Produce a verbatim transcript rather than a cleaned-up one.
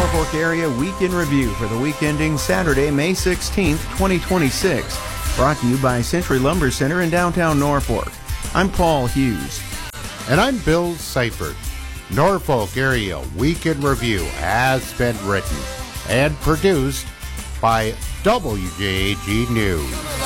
Norfolk Area Week in Review for the week ending Saturday, May sixteenth, twenty twenty-six. Brought to you by Century Lumber Center in downtown Norfolk. I'm Paul Hughes. And I'm Bill Seifert. Norfolk Area Week in Review has been written and produced by W J A G News.